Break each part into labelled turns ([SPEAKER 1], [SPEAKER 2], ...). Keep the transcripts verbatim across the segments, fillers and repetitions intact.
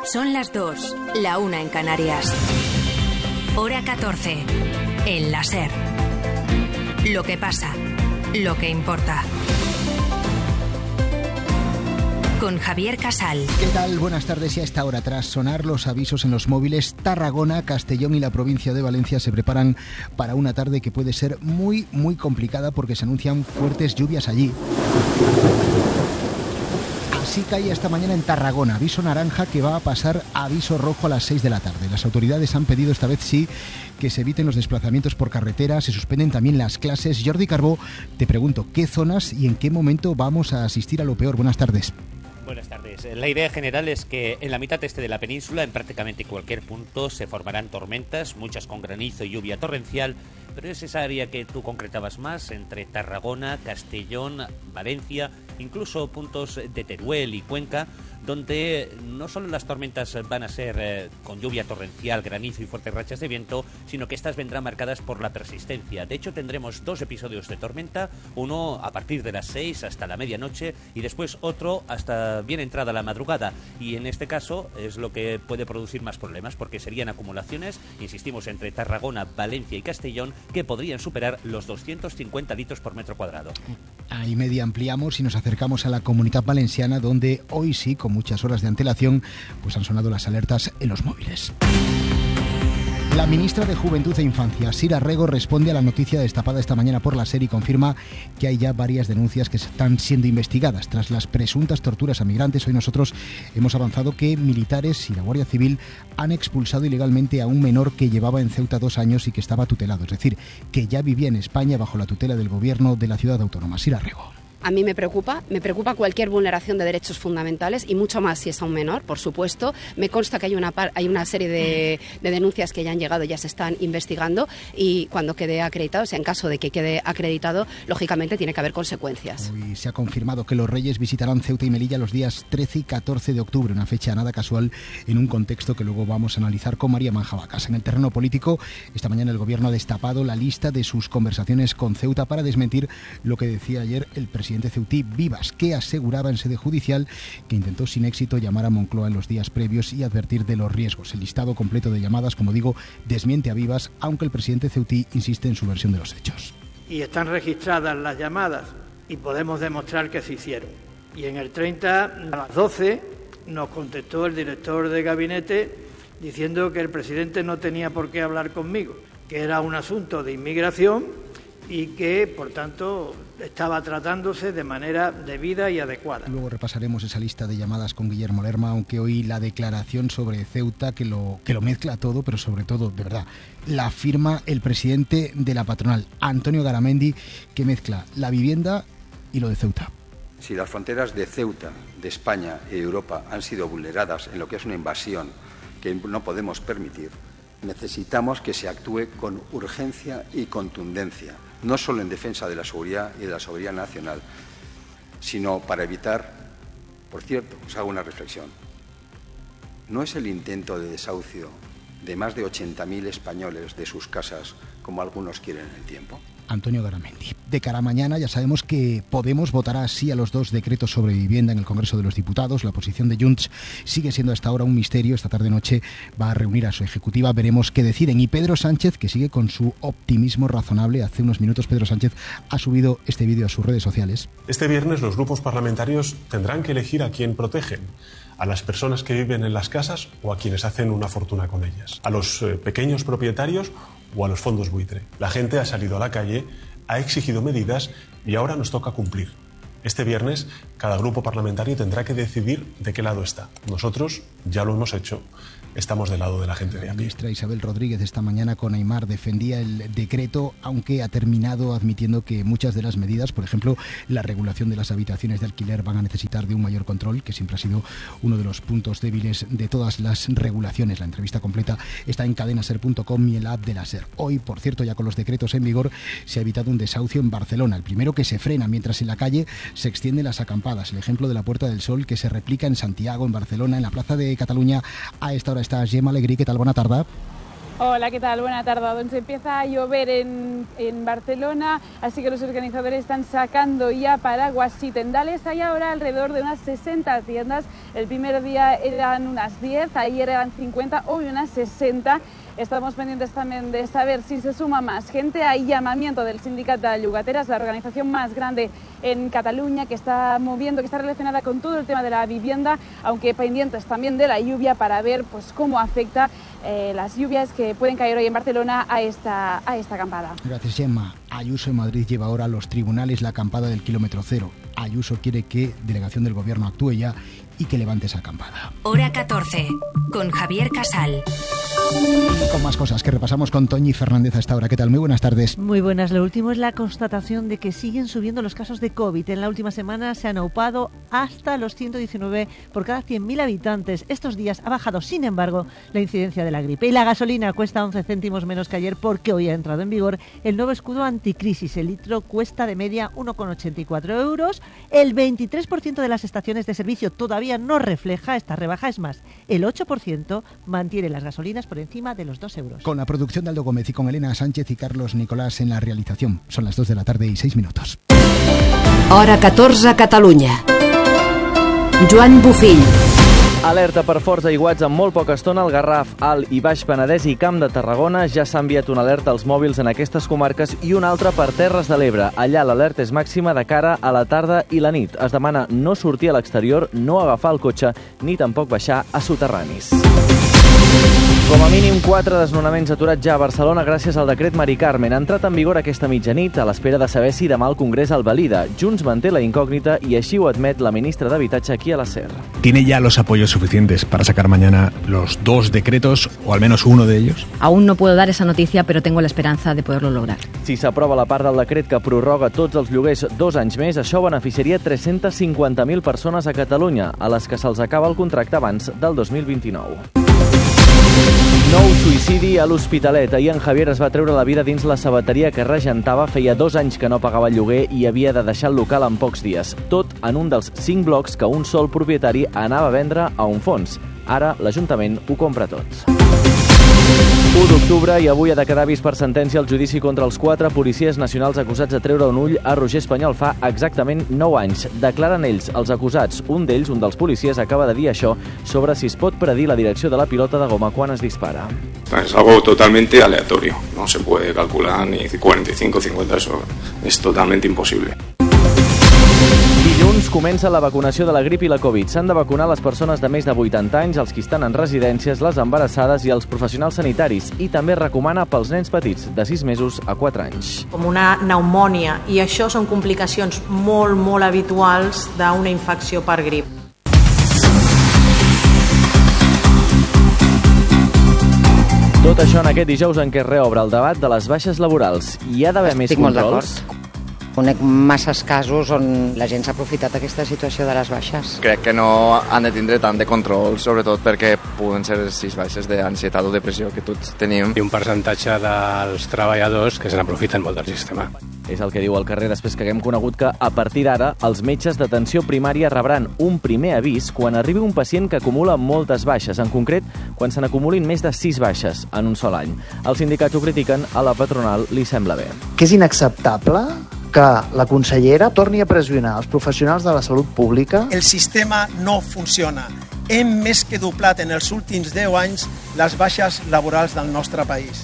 [SPEAKER 1] Son las dos, la una en Canarias. Hora catorce, en la SER. Lo que pasa, lo que importa. Con Javier Casal.
[SPEAKER 2] ¿Qué tal? Buenas tardes. Y a esta hora, tras sonar los avisos en los móviles, Tarragona, Castellón y la provincia de Valencia se preparan para una tarde que puede ser muy, muy complicada porque se anuncian fuertes lluvias allí. Así cae esta mañana en Tarragona, aviso naranja que va a pasar a aviso rojo a las seis de la tarde. Las autoridades han pedido esta vez sí que se eviten los desplazamientos por carretera, se suspenden también las clases. Jordi Carbó, te pregunto, ¿qué zonas y en qué momento vamos a asistir a lo peor? Buenas tardes.
[SPEAKER 3] Buenas tardes. La idea general es que en la mitad este de la península, en prácticamente cualquier punto, se formarán tormentas, muchas con granizo y lluvia torrencial, pero es esa área que tú concretabas más, entre Tarragona, Castellón, Valencia, incluso puntos de Teruel y Cuenca, donde no solo las tormentas van a ser eh, con lluvia torrencial, granizo y fuertes rachas de viento, sino que estas vendrán marcadas por la persistencia. De hecho, tendremos dos episodios de tormenta, uno a partir de las seis hasta la medianoche y después otro hasta bien entrada la madrugada. Y en este caso es lo que puede producir más problemas, porque serían acumulaciones, insistimos, entre Tarragona, Valencia y Castellón, que podrían superar los doscientos cincuenta litros por metro cuadrado.
[SPEAKER 2] Ahí media ampliamos y nos acercamos a la Comunidad Valenciana, donde hoy sí, con muchas horas de antelación, pues han sonado las alertas en los móviles. La ministra de Juventud e Infancia, Sira Rego, responde a la noticia destapada esta mañana por la SER y confirma que hay ya varias denuncias que están siendo investigadas. Tras las presuntas torturas a migrantes, hoy nosotros hemos avanzado que militares y la Guardia Civil han expulsado ilegalmente a un menor que llevaba en Ceuta dos años y que estaba tutelado, es decir, que ya vivía en España bajo la tutela del gobierno de la ciudad autónoma. Sira Rego.
[SPEAKER 4] A mí me preocupa, me preocupa cualquier vulneración de derechos fundamentales y mucho más si es a un menor, por supuesto. Me consta que hay una, par, hay una serie de, de denuncias que ya han llegado, ya se están investigando y cuando quede acreditado, o sea, en caso de que quede acreditado, lógicamente tiene que haber consecuencias.
[SPEAKER 2] Hoy se ha confirmado que los Reyes visitarán Ceuta y Melilla los días trece y catorce de octubre, una fecha nada casual en un contexto que luego vamos a analizar con María Manjabacas. En el terreno político, esta mañana el Gobierno ha destapado la lista de sus conversaciones con Ceuta para desmentir lo que decía ayer el presidente presidente ceutí Vivas, que aseguraba en sede judicial que intentó sin éxito llamar a Moncloa en los días previos y advertir de los riesgos. El listado completo de llamadas, como digo, desmiente a Vivas, aunque el presidente ceutí insiste en su versión de los hechos.
[SPEAKER 5] Y están registradas las llamadas y podemos demostrar que se hicieron. Y en el treinta, a las doce, nos contestó el director de gabinete diciendo que el presidente no tenía por qué hablar conmigo, que era un asunto de inmigración y que, por tanto, estaba tratándose de manera debida y adecuada.
[SPEAKER 2] Luego repasaremos esa lista de llamadas con Guillermo Lerma, aunque hoy la declaración sobre Ceuta, que lo, que lo mezcla todo, pero sobre todo, de verdad, la firma el presidente de la patronal, Antonio Garamendi, que mezcla la vivienda y lo de Ceuta.
[SPEAKER 6] Si las fronteras de Ceuta, de España y de Europa han sido vulneradas en lo que es una invasión que no podemos permitir, necesitamos que se actúe con urgencia y contundencia, no solo en defensa de la seguridad y de la soberanía nacional, sino para evitar, por cierto, os hago una reflexión, ¿no es el intento de desahucio de más de ochenta mil españoles de sus casas, como algunos quieren en el tiempo?
[SPEAKER 2] Antonio Garamendi. De cara a mañana ya sabemos que Podemos votará sí a los dos decretos sobre vivienda en el Congreso de los Diputados. La posición de Junts sigue siendo hasta ahora un misterio. Esta tarde-noche va a reunir a su ejecutiva. Veremos qué deciden. Y Pedro Sánchez, que sigue con su optimismo razonable. Hace unos minutos Pedro Sánchez ha subido este vídeo a sus redes sociales.
[SPEAKER 7] Este viernes los grupos parlamentarios tendrán que elegir a quién protegen. A las personas que viven en las casas o a quienes hacen una fortuna con ellas. A los eh, pequeños propietarios o a los fondos buitre. La gente ha salido a la calle, ha exigido medidas y ahora nos toca cumplir. Este viernes cada grupo parlamentario tendrá que decidir de qué lado está. Nosotros ya lo hemos hecho. Estamos del lado de la gente de aquí.
[SPEAKER 2] La ministra Isabel Rodríguez esta mañana con Aimar defendía el decreto, aunque ha terminado admitiendo que muchas de las medidas, por ejemplo, la regulación de las habitaciones de alquiler, van a necesitar de un mayor control, que siempre ha sido uno de los puntos débiles de todas las regulaciones. La entrevista completa está en cadena ser punto com y en la app de la SER. Hoy, por cierto, ya con los decretos en vigor, se ha evitado un desahucio en Barcelona. El primero que se frena, mientras en la calle se extienden las acampadas. El ejemplo de la Puerta del Sol, que se replica en Santiago, en Barcelona, en la Plaza de Cataluña. A esta hora está Gemma Alegrí. ¿Qué tal? Buena tarde.
[SPEAKER 8] Hola, ¿qué tal? Buena tarde. Doncs empieza a llover en, en Barcelona, así que los organizadores están sacando ya paraguas y tendales. Hay ahora alrededor de unas sesenta tiendas. El primer día eran unas diez, ayer eran cincuenta, hoy unas sesenta. Estamos pendientes también de saber si se suma más gente. Hay llamamiento del Sindicato de Llogateras, la organización más grande en Cataluña, que está moviendo, que está relacionada con todo el tema de la vivienda, aunque pendientes también de la lluvia para ver pues cómo afecta eh, las lluvias que pueden caer hoy en Barcelona a esta, a esta acampada.
[SPEAKER 2] Gracias, Gemma. Ayuso en Madrid lleva ahora a los tribunales la acampada del kilómetro cero. Ayuso quiere que delegación del gobierno actúe ya y que levante esa acampada.
[SPEAKER 1] Hora catorce, con Javier Casal.
[SPEAKER 2] Con más cosas que repasamos con Toñi Fernández a esta hora. ¿Qué tal? Muy buenas tardes.
[SPEAKER 9] Muy buenas. Lo último es la constatación de que siguen subiendo los casos de COVID. En la última semana se han aupado hasta los ciento diecinueve por cada cien mil habitantes. Estos días ha bajado, sin embargo, la incidencia de la gripe. Y la gasolina cuesta once céntimos menos que ayer porque hoy ha entrado en vigor el nuevo escudo anticrisis. El litro cuesta de media uno coma ochenta y cuatro euros. El veintitrés por ciento de las estaciones de servicio todavía no refleja esta rebaja. Es más, el ocho por ciento mantiene las gasolinas por encima de los dos euros.
[SPEAKER 2] Con la producción de Aldo Gómez y con Elena Sánchez y Carlos Nicolás en la realización. Son las dos de la tarde y seis minutos.
[SPEAKER 10] Hora catorze, Catalunya. Joan Bufill.
[SPEAKER 11] Alerta per forts aiguats en molt poca estona al Garraf, Alt i Baix Penedès i Camp de Tarragona. Ja s'ha enviat una alerta als mòbils en aquestes comarques i una altra per Terres de l'Ebre. Allà l'alerta és màxima de cara a la tarda i la nit. Es demana no sortir a l'exterior, no agafar el cotxe ni tampoc baixar a soterranis. Com a mínim quatre desnonaments aturats ja a Barcelona gràcies al decret Mari Carmen. Ha entrat en vigor aquesta mitjanit a l'espera de saber si demà el Congrés el valida. Junts manté la incògnita i així ho admet la ministra d'Habitatge aquí a la SER.
[SPEAKER 12] ¿Tiene ya los apoyos suficientes para sacar mañana los dos decretos o al menos uno de ellos?
[SPEAKER 13] Aún no puedo dar esa noticia, pero tengo la esperanza de poderlo lograr.
[SPEAKER 11] Si s'aprova la part del decret que prorroga tots els lloguers dos anys més, això beneficiaria tres-cents cinquanta mil persones a Catalunya, a les que se'ls acaba el contracte abans del dos mil vint-i-nou. Nou suïcidi a l'Hospitalet. Ahir en Javier es va treure la vida dins la sabateria que regentava. Feia dos anys que no pagava el lloguer i havia de deixar el local en pocs dies. Tot en un dels cinc blocs que un sol propietari anava a vendre a un fons. Ara l'Ajuntament ho compra tot. u d'octubre i avui ha de quedar vist per sentència el judici contra els quatre policies nacionals acusats de treure un ull a Roger Espanyol fa exactament nou anys. Declaren ells, els acusats. Un d'ells, un dels policies, acaba de dir això sobre si es pot predir la direcció de la pilota de goma quan es dispara.
[SPEAKER 14] Es algo totalmente aleatorio. No se puede calcular ni cuarenta y cinco, cincuenta, eso es totalmente imposible.
[SPEAKER 11] Dilluns comença la vacunació de la grip i la Covid. S'han de vacunar les persones de més de vuitanta anys, els que estan en residències, les embarassades i els professionals sanitaris. I també recomana pels nens petits, de sis mesos a quatre anys.
[SPEAKER 15] Com una pneumònia, i això són complicacions molt, molt habituals d'una infecció per grip.
[SPEAKER 11] Tot això en aquest dijous en què es reobre el debat de les baixes laborals. Hi ha d'haver més controls?
[SPEAKER 16] Conec masses casos on la gent s'ha aprofitat d'aquesta situació de les baixes.
[SPEAKER 17] Crec que no han de tindre tant de control, sobretot perquè poden ser sis baixes d'ansietat o depressió que tots tenim.
[SPEAKER 18] I un percentatge dels treballadors que se n'aprofiten molt del sistema.
[SPEAKER 11] És el que diu al carrer després que haguem conegut que, a partir d'ara, els metges d'atenció primària rebran un primer avís quan arribi un pacient que acumula moltes baixes, en concret, quan se n'acumulin més de sis baixes en un sol any. Els sindicats ho critiquen, a la patronal li sembla bé.
[SPEAKER 19] Que és inacceptable que la consellera torni a pressionar els professionals de la salut pública.
[SPEAKER 20] El sistema no funciona. Hem més que doblat en els últims deu anys les baixes laborals del nostre país.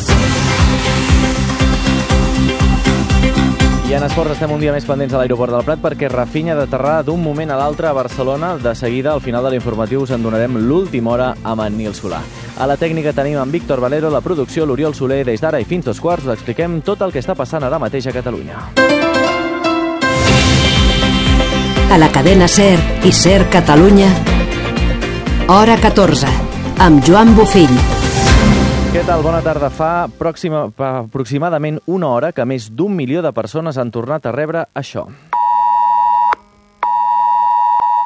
[SPEAKER 11] I en esports estem un dia més pendents a l'aeroport del Prat perquè Rafinha ha d'aterrar d'un moment a l'altre a Barcelona. De seguida, al final de l'informatiu, us en donarem l'última hora amb en Nil Solà. A la tècnica tenim en Víctor Valero, la producció l'Oriol Soler. Des d'ara i fins dos quarts us expliquem tot el que està passant ara mateix a Catalunya.
[SPEAKER 10] A la cadena SER i SER Catalunya, hora catorze, amb Joan Bufill.
[SPEAKER 11] Què tal? Bona tarda. Fa, pròxima, fa aproximadament una hora que més d'un milió de persones han tornat a rebre això.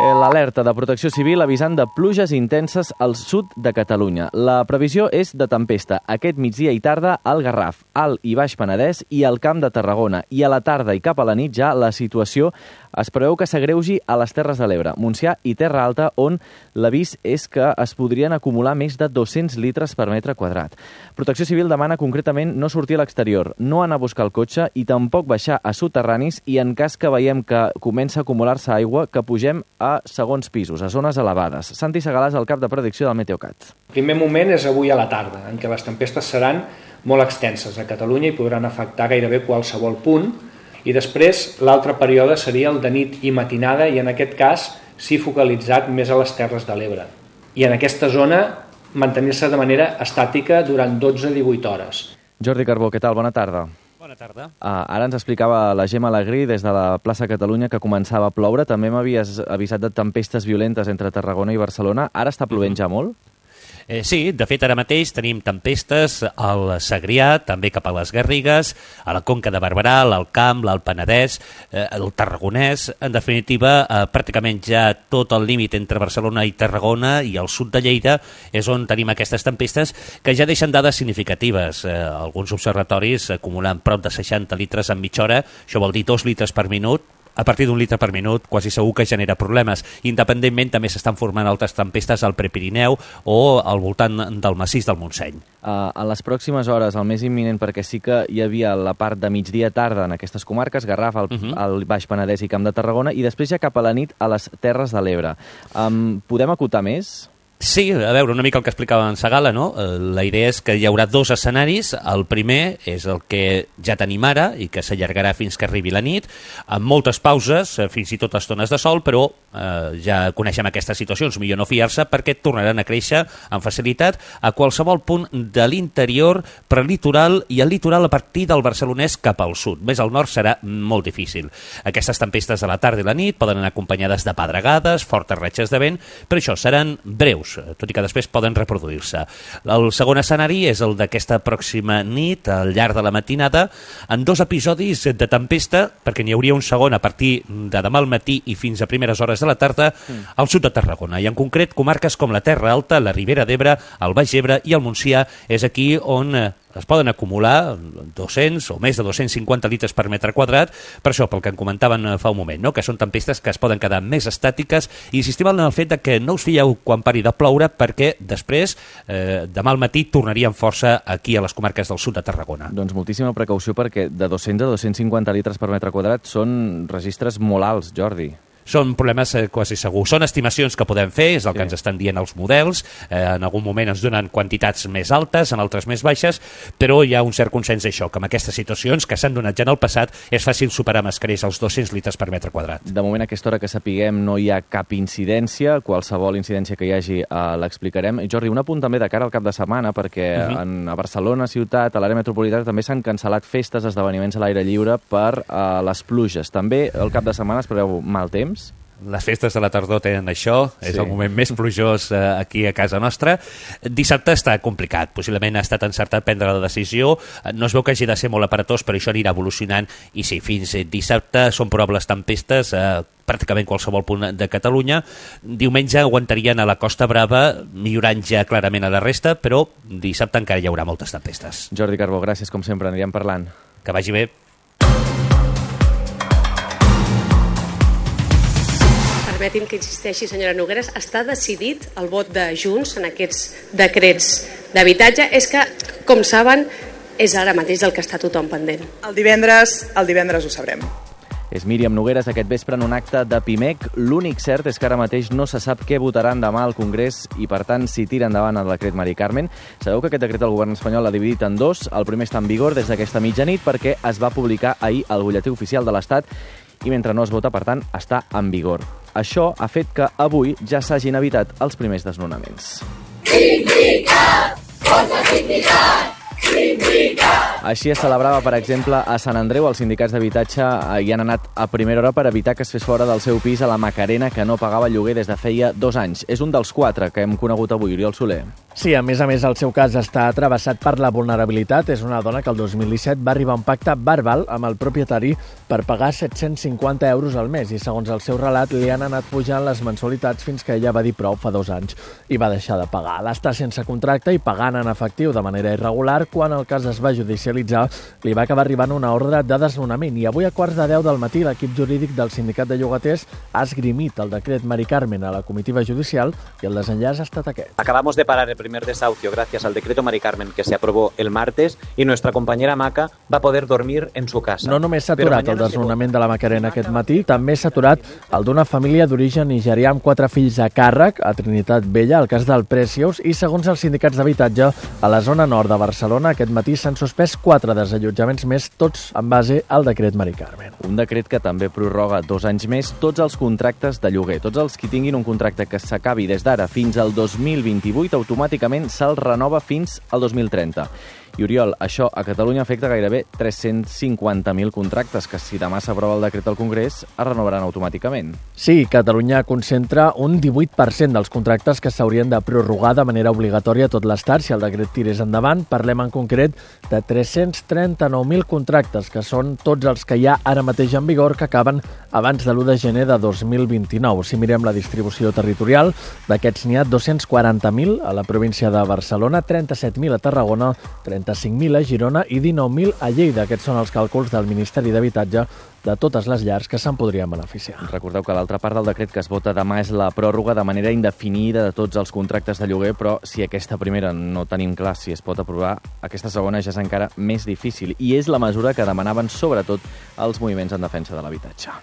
[SPEAKER 11] L'alerta de Protecció Civil avisant de pluges intenses al sud de Catalunya. La previsió és de tempesta aquest migdia i tarda al Garraf, Alt i Baix Penedès i al Camp de Tarragona. I a la tarda i cap a la nit ja la situació es preveu que s'agreugi a les Terres de l'Ebre, Montsià i Terra Alta, on l'avís és que es podrien acumular més de dos-cents litres per metre quadrat. Protecció Civil demana concretament no sortir a l'exterior, no anar a buscar el cotxe i tampoc baixar a soterranis i en cas que veiem que comença a acumular-se aigua, que pugem a segons pisos, a zones elevades. Santi Segalàs, el cap de predicció del Meteocat.
[SPEAKER 21] El primer moment és avui a la tarda, en què les tempestes seran molt extenses a Catalunya i podran afectar gairebé qualsevol punt, i després l'altre període seria el de nit i matinada i en aquest cas sí focalitzat més a les Terres de l'Ebre. I en aquesta zona mantenir-se de manera estàtica durant dotze a divuit hores.
[SPEAKER 11] Jordi Carbó, què tal? Bona tarda.
[SPEAKER 3] Bona tarda.
[SPEAKER 11] Uh, ara ens explicava la Gemma Alegrí des de la plaça Catalunya que començava a ploure. També m'havies avisat de tempestes violentes entre Tarragona i Barcelona. Ara està plovent ja molt?
[SPEAKER 3] Eh, sí, de fet ara mateix tenim tempestes al Segrià, també cap a les Garrigues, a la Conca de Barberà, l'Alt Camp, l'Alt Penedès, eh, el Tarragonès, en definitiva, eh, pràcticament ja tot el límit entre Barcelona i Tarragona i el sud de Lleida és on tenim aquestes tempestes que ja deixen dades significatives. Eh, alguns observatoris acumulen prop de seixanta litres en mitja hora, això vol dir dos litres per minut. A partir d'un litre per minut quasi segur que genera problemes. Independentment també s'estan formant altres tempestes al Prepirineu o al voltant del massís del Montseny.
[SPEAKER 11] Uh, en les pròximes hores, el més imminent, perquè sí que hi havia la part de migdia tarda en aquestes comarques, Garraf, el, uh-huh. el Baix Penedès i Camp de Tarragona, i després ja cap a la nit a les Terres de l'Ebre. Um, podem acotar més?
[SPEAKER 3] Sí, a veure, una mica el que explicava en Segala, no? La idea és que hi haurà dos escenaris. El primer és el que ja tenim ara i que s'allargarà fins que arribi la nit, amb moltes pauses, fins i tot estones de sol, però eh, ja coneixem aquestes situacions, millor no fiar-se perquè tornaran a créixer amb facilitat a qualsevol punt de l'interior, prelitoral i el litoral a partir del barcelonès cap al sud. Més al nord serà molt difícil. Aquestes tempestes a la tarda i la nit poden anar acompanyades de pedregades, fortes ratxes de vent, però això seran breus, tot i que després poden reproduir-se. El segon escenari és el d'aquesta pròxima nit, al llarg de la matinada, en dos episodis de tempesta, perquè n'hi hauria un segon a partir de demà al matí i fins a primeres hores de la tarda al sud de Tarragona, i en concret comarques com la Terra Alta, la Ribera d'Ebre, el Baix Ebre i el Montsià. És aquí on es poden acumular dos-cents o més de dos-cents cinquanta litres per metre quadrat, per això, pel que en comentaven fa un moment, no? Que són tempestes que es poden quedar més estàtiques, i insistim en el fet de que no us fieu quan pari de ploure, perquè després, eh, demà al matí, tornaríem força aquí a les comarques del sud de Tarragona.
[SPEAKER 11] Doncs moltíssima precaució, perquè de dos-cents a dos-cents cinquanta litres per metre quadrat són registres molt alts, Jordi.
[SPEAKER 3] Són problemes eh, quasi segur. Són estimacions que podem fer, és el sí. que ens estan dient els models. Eh, en algun moment ens donen quantitats més altes, en altres més baixes, però hi ha un cert consens d'això, que amb aquestes situacions que s'han donat ja en el passat és fàcil superar amb escreix els dos-cents litres per metre quadrat.
[SPEAKER 11] De moment, a aquesta hora que sapiguem, no hi ha cap incidència. Qualsevol incidència que hi hagi eh, l'explicarem. Jordi, un apunt també de cara al cap de setmana, perquè uh-huh. en, a Barcelona, ciutat, a l'àrea metropolitana, també s'han cancel·lat festes, esdeveniments a l'aire lliure per eh, les pluges. També el cap de setmana es preveu mal temps.
[SPEAKER 3] Les festes de la tardor tenen això, és sí. el moment més plujós eh, aquí a casa nostra. Dissabte està complicat, possiblement ha estat encertat prendre la decisió, no es veu que hagi de ser molt aparatós, però això anirà evolucionant, i sí, fins dissabte són probables tempestes a eh, pràcticament qualsevol punt de Catalunya. Diumenge aguantarien a la Costa Brava, millorant ja clarament a la resta, però dissabte encara hi haurà moltes tempestes.
[SPEAKER 11] Jordi Carbó, gràcies com sempre, anirem parlant.
[SPEAKER 3] Que vagi bé.
[SPEAKER 22] Permeti'm que insisteixi, senyora Nogueras, està decidit el vot de Junts en aquests decrets d'habitatge? És que, com saben, és ara mateix del que està tothom pendent.
[SPEAKER 23] El divendres, el divendres ho sabrem.
[SPEAKER 11] És Míriam Nogueras aquest vespre en un acte de Pimec. L'únic cert és que ara mateix no se sap què votaran demà al Congrés i, per tant, si tira endavant el decret Mari Carmen. Sabeu que aquest decret el govern espanyol l'ha dividit en dos. El primer està en vigor des d'aquesta mitjanit perquè es va publicar ahir al butlletí oficial de l'Estat i mentre no es vota, per tant, està en vigor. Això ha fet que avui ja s'hagin evitat els primers desnonaments.
[SPEAKER 24] Sindicat! Força sindicat!
[SPEAKER 11] Així es celebrava, per exemple, a Sant Andreu. Els sindicats d'habitatge hi han anat a primera hora per evitar que es fes fora del seu pis a la Macarena, que no pagava lloguer des de feia dos anys. És un dels quatre que hem conegut avui, Oriol Soler.
[SPEAKER 4] Sí, a més a més, el seu cas està travessat per la vulnerabilitat. És una dona que el dos mil disset va arribar a un pacte verbal amb el propietari per pagar set-cents cinquanta euros al mes i, segons el seu relat, li han anat pujant les mensualitats fins que ella va dir prou fa dos anys i va deixar de pagar. L'està sense contracte i pagant en efectiu de manera irregular. Quan el cas es va judicialitzar, li va acabar arribant una ordre de desnonament i avui a quarts de deu del matí l'equip jurídic del sindicat de llogaters ha esgrimit el decret Mari Carmen a la comitiva judicial i el desenllaç ha estat aquest.
[SPEAKER 5] Acabamos de parar el primer desahucio gracias al decreto Mari Carmen que se aprobó el martes y nuestra compañera Maca va a poder dormir en su casa.
[SPEAKER 4] No només s'ha aturat el desnonament de la Macarena aquest matí, també s'ha aturat el d'una família d'origen nigerià amb quatre fills a càrrec a Trinitat Vella, el cas del Precious, i segons els sindicats d'habitatge, a la zona nord de Barcelona aquest matí s'han suspès quatre desallotjaments més, tots en base al decret Mari Carmen.
[SPEAKER 11] Un decret que també prorroga dos anys més tots els contractes de lloguer. Tots els que tinguin un contracte que s'acabi des d'ara fins al dos mil vint-i-vuit automàticament se'l renova fins al dos mil trenta. I, Oriol, això a Catalunya afecta gairebé tres-cents cinquanta mil contractes que, si demà s'aprova el decret al Congrés, es renovaran automàticament.
[SPEAKER 4] Sí, Catalunya concentra un divuit per cent dels contractes que s'haurien de prorrogar de manera obligatòria a tot l'Estat si el decret tirés endavant. Parlem en concret de tres-cents trenta-nou mil contractes, que són tots els que hi ha ara mateix en vigor, que acaben abans de l'u de gener de dos mil vint-i-nou. Si mirem la distribució territorial, d'aquests n'hi ha dos-cents quaranta mil a la província de Barcelona, trenta-set mil a Tarragona, trenta-cinc mil a Girona i dinou mil a Lleida. Aquests són els càlculs del Ministeri d'Habitatge de totes les llars que se'n podrien beneficiar.
[SPEAKER 11] Recordeu que l'altra part del decret que es vota demà és la pròrroga de manera indefinida de tots els contractes de lloguer, però si aquesta primera no tenim clar si es pot aprovar, aquesta segona ja és encara més difícil i és la mesura que demanaven sobretot els moviments en defensa de l'habitatge.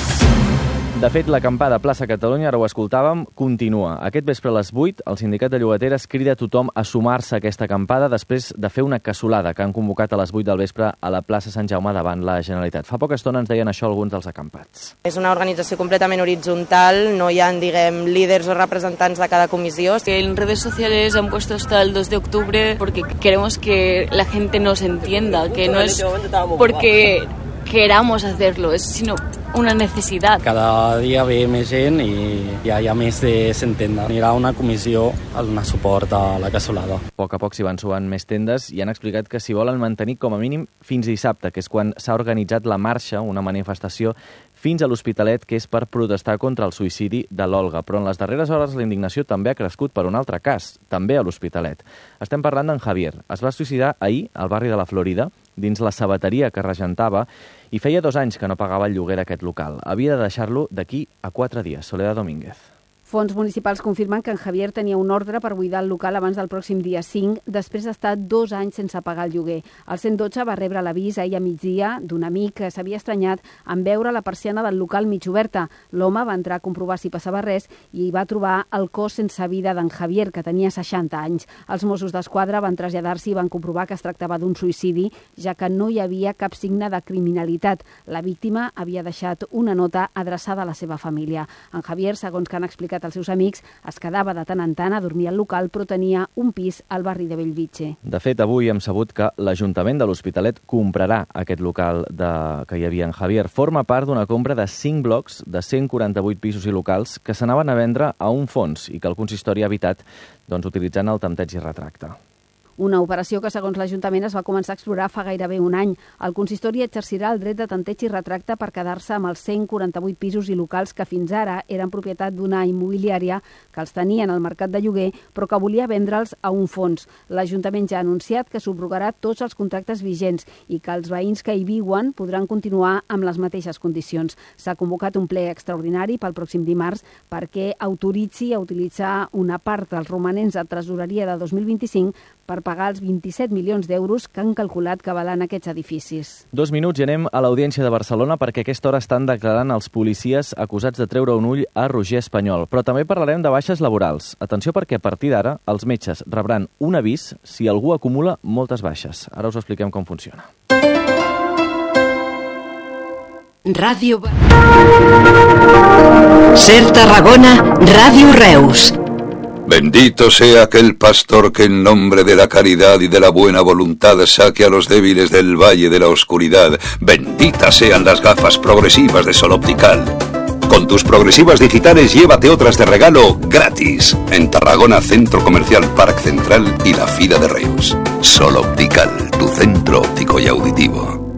[SPEAKER 11] De fet, l'acampada a Plaça Catalunya, ara ho escoltàvem, continua. Aquest vespre a les vuit, el sindicat de llogateres crida a tothom a sumar-se a aquesta acampada després de fer una cassolada que han convocat a les vuit del vespre a la plaça Sant Jaume davant la Generalitat. Fa poca estona ens deien això alguns dels acampats.
[SPEAKER 6] És una organització completament horitzontal, no hi ha, diguem, líders o representants de cada comissió.
[SPEAKER 24] En redes sociales han puesto hasta el dos de octubre porque queremos que la gente nos entienda, que no es porque queramos hacerlo, es sino una necesidad.
[SPEAKER 25] Cada dia ve més gent i ja hi ha més de cent tendes. Anirà una comissió a donar suport a la cassolada.
[SPEAKER 11] A poc a poc s'hi van sumant més tendes i han explicat que s'hi volen mantenir com a mínim fins dissabte, que és quan s'ha organitzat la marxa, una manifestació, fins a l'Hospitalet, que és per protestar contra el suïcidi de l'Olga. Però en les darreres hores la indignació també ha crescut per un altre cas, també a l'Hospitalet. Estem parlant d'en Javier. Es va suïcidar ahir al barri de la Florida, dins la sabateria que regentava, i feia dos anys que no pagava el lloguer d'aquest local. Havia de deixar-lo d'aquí a quatre dies. Soledad Domínguez.
[SPEAKER 26] Fons municipals confirmen que en Javier tenia un ordre per buidar el local abans del pròxim dia cinc, després d'estar dos anys sense pagar el lloguer. El cent dotze va rebre l'avís ahir a migdia d'un amic que s'havia estranyat en veure la persiana del local mig oberta. L'home va entrar a comprovar si passava res i hi va trobar el cos sense vida d'en Javier, que tenia seixanta anys. Els Mossos d'Esquadra van traslladar-s'hi i van comprovar que es tractava d'un suïcidi, ja que no hi havia cap signe de criminalitat. La víctima havia deixat una nota adreçada a la seva família. En Javier, segons que han explicat els seus amics, es quedava de tant en tant a dormir al local, però tenia un pis al barri de Bellvitge.
[SPEAKER 11] De fet, avui hem sabut que l'Ajuntament de l'Hospitalet comprarà aquest local de... que hi havia en Javier. Forma part d'una compra de cinc blocs de cent quaranta-vuit pisos i locals que s'anaven a vendre a un fons i que el consistori ha evitat, doncs, utilitzant el tempteig i retracte.
[SPEAKER 26] Una operació que, segons l'Ajuntament, es va començar a explorar fa gairebé un any. El consistori exercirà el dret de tanteig i retracte per quedar-se amb els cent quaranta-vuit pisos i locals que fins ara eren propietat d'una immobiliària que els tenien al mercat de lloguer, però que volia vendre'ls a un fons. L'Ajuntament ja ha anunciat que subrogarà tots els contractes vigents i que els veïns que hi viuen podran continuar amb les mateixes condicions. S'ha convocat un ple extraordinari pel pròxim dimarts perquè autoritzi a utilitzar una part dels romanents de tresoreria de dos mil vint-i-cinc per pagar els vint-i-set milions d'euros que han calculat que valen aquests edificis.
[SPEAKER 11] Dos minuts i anem a l'Audiència de Barcelona perquè a aquesta hora estan declarant els policies acusats de treure un ull a Roger Espanyol. Però també parlarem de baixes laborals. Atenció perquè a partir d'ara els metges rebran un avís si algú acumula moltes baixes. Ara us expliquem com funciona.
[SPEAKER 10] Ràdio Ser Tarragona, Ràdio Reus.
[SPEAKER 1] Bendito sea aquel pastor que en nombre de la caridad y de la buena voluntad saque a los débiles del valle de la oscuridad. Benditas sean las gafas progresivas de Sol Optical. Con tus progresivas digitales llévate otras de regalo gratis. En Tarragona, Centro Comercial Parc Central y la Fira de Reus. Sol Optical, tu centro óptico y auditivo.